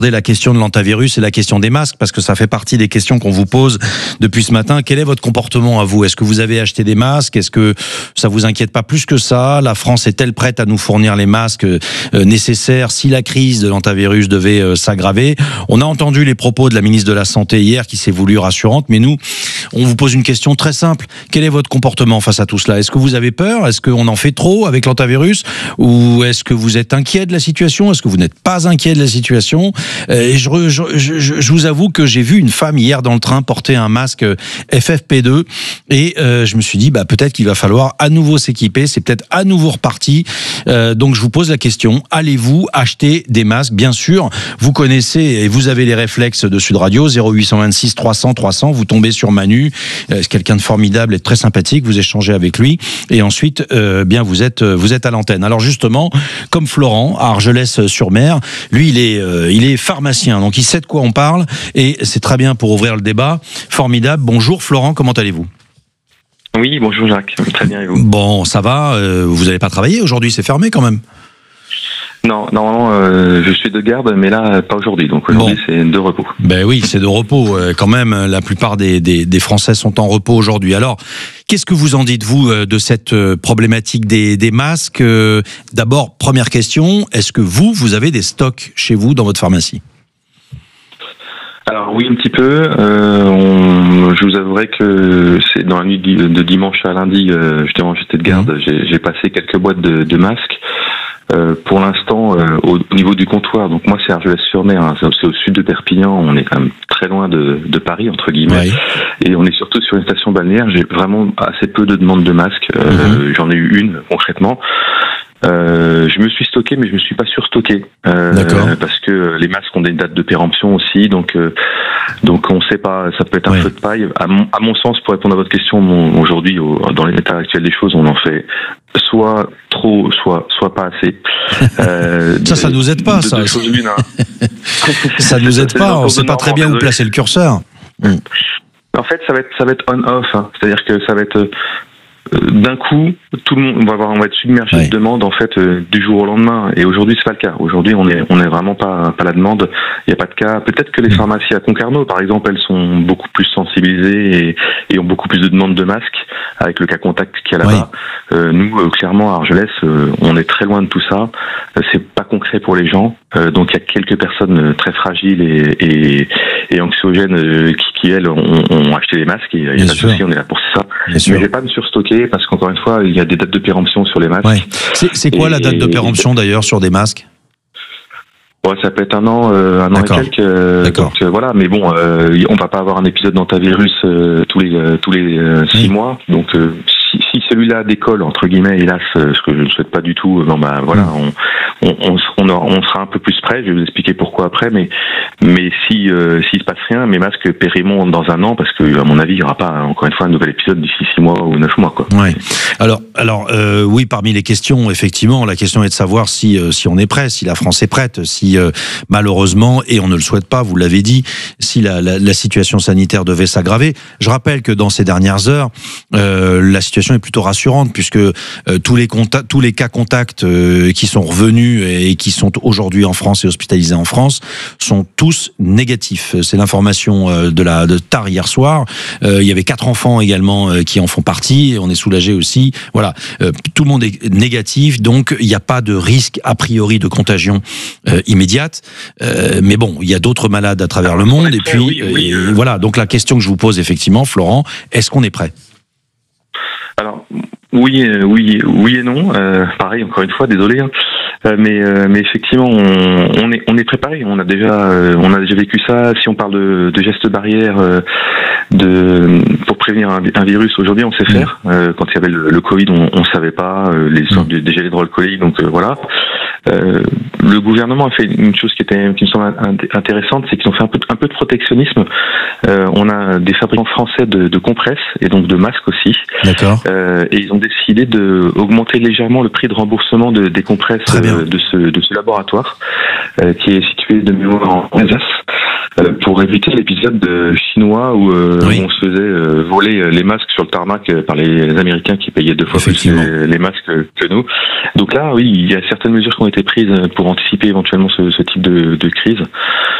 La question de l'antivirus et la question des masques, parce que ça fait partie des questions qu'on vous pose depuis ce matin. Quel est votre comportement à vous? Est-ce que vous avez acheté des masques? Est-ce que ça vous inquiète pas plus que ça? La France est-elle prête à nous fournir les masques nécessaires si la crise de l'antivirus devait s'aggraver? On a entendu les propos de la ministre de la Santé hier qui s'est voulue rassurante, mais nous, on vous pose une question très simple. Quel est votre comportement face à tout cela? Est-ce que vous avez peur? Est-ce qu'on en fait trop avec l'antivirus? Ou est-ce que vous êtes inquiet de la situation? Est-ce que vous n'êtes pas inquiet de la situation? Et je vous avoue que j'ai vu une femme hier dans le train porter un masque FFP2 et je me suis dit peut-être qu'il va falloir à nouveau s'équiper, c'est peut-être à nouveau reparti. Donc je vous pose la question, allez-vous acheter des masques? Bien sûr, vous connaissez et vous avez les réflexes de Sud Radio, 0826 300 300, vous tombez sur Manu, c'est quelqu'un de formidable et de très sympathique, vous échangez avec lui et ensuite bien vous êtes à l'antenne. Alors justement, comme Florent à Argelès-sur-Mer, lui il est pharmacien, donc il sait de quoi on parle et c'est très bien pour ouvrir le débat. Formidable. Bonjour Florent, comment allez-vous? Oui, bonjour Jacques, très bien et vous? Bon, ça va, vous n'allez pas travailler aujourd'hui, c'est fermé quand même? Non, normalement je suis de garde, mais là pas aujourd'hui, donc aujourd'hui c'est de repos. Ben oui, c'est de repos quand même, la plupart des Français sont en repos aujourd'hui. Alors, qu'est-ce que vous en dites vous de cette problématique des masques? D'abord, première question, est-ce que vous avez des stocks chez vous dans votre pharmacie? Alors oui, un petit peu. Je vous avouerai que c'est dans la nuit de dimanche à lundi, justement j'étais de garde, j'ai passé quelques boîtes de masques. Pour l'instant, au niveau du comptoir, donc moi c'est Argelès-sur-Mer, hein, c'est au sud de Perpignan, on est quand même très loin de Paris entre guillemets, et on est surtout sur une station balnéaire. J'ai vraiment assez peu de demandes de masques. J'en ai eu une concrètement. Je me suis stocké, mais je me suis pas surstocké parce que les masques ont des dates de péremption aussi, donc on sait pas, ça peut être un feu de paille. À mon sens, pour répondre à votre question, aujourd'hui, dans l'état actuel des choses, on en fait soit trop, soit pas assez. Ça nous aide pas, ça. Ça nous aide pas. On sait pas très bien où placer le curseur. En fait, ça va être on-off, hein. C'est-à-dire que ça va être d'un coup, tout le monde on va être submergé de demandes en fait du jour au lendemain. Et aujourd'hui, c'est pas le cas. Aujourd'hui, on est vraiment pas la demande. Il y a pas de cas. Peut-être que les pharmacies à Concarneau, par exemple, elles sont beaucoup plus sensibilisées et ont beaucoup plus de demandes de masques avec le cas contact qu'il y a là-bas. Nous, clairement, à Argelès, on est très loin de tout ça. C'est pas concret pour les gens. Donc, il y a quelques personnes très fragiles et anxiogènes qui elles ont acheté des masques. Et il y a pas de souci, on est là pour ça. Mais je vais pas me surstocker parce qu'encore une fois, il y a des dates de péremption sur les masques. C'est quoi la date de péremption d'ailleurs sur des masques? Ça peut être un an et quelques. Donc voilà, mais bon, on va pas avoir un épisode d'antivirus tous les 6 mois. Donc si celui-là décolle entre guillemets, hélas, ce que je ne souhaite pas du tout, voilà, on sera un peu plus près. Je vais vous expliquer pourquoi après, mais s'il se passe rien, mes masques périront dans un an parce que à mon avis, il y aura pas encore une fois un nouvel épisode d'ici 6 mois ou 9 mois, quoi. Ouais. Alors oui, parmi les questions, effectivement, la question est de savoir si on est prêt, si la France est prête, si malheureusement, et on ne le souhaite pas, vous l'avez dit, si la situation sanitaire devait s'aggraver. Je rappelle que dans ces dernières heures, la situation est plutôt rassurante puisque tous les cas contacts qui sont revenus et qui sont aujourd'hui en France et hospitalisés en France sont tous négatifs. C'est l'information de tard hier soir. Il y avait 4 enfants également qui en font partie et on est soulagé aussi. Voilà, tout le monde est négatif, donc il n'y a pas de risque a priori de contagion immédiate. Mais bon, il y a d'autres malades à travers le monde et puis voilà. Donc la question que je vous pose effectivement, Florent, est-ce qu'on est prêt? Alors oui et non. Pareil, encore une fois, désolé. Mais effectivement, on est préparé. On a déjà vécu ça. Si on parle de gestes barrières, pour prévenir un virus, aujourd'hui, on sait faire. Quand il y avait le Covid, on savait pas les sortes des gels hydroalcooliques. Donc voilà. Le gouvernement a fait une chose qui me semble intéressante, c'est qu'ils ont fait un peu de protectionnisme. On a des fabricants français de compresses et donc de masques aussi. D'accord. Et ils ont décidé de augmenter légèrement le prix de remboursement des compresses de ce laboratoire qui est situé de mémoire en Alsace. pour éviter l'épisode chinois où on se faisait voler les masques sur le tarmac par les Américains qui payaient 2 fois plus les masques que nous. Donc là, oui, il y a certaines mesures qui ont été prises pour anticiper éventuellement ce type de crise.